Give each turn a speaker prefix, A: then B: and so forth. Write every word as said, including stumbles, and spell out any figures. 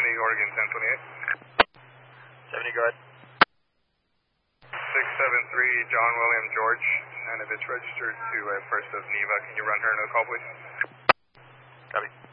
A: seventy, Oregon ten twenty-eight.
B: seventy, go ahead.
A: six seven three, John William George, and if it's registered to uh, First of Neva, can you run her into the call, please?
B: Copy.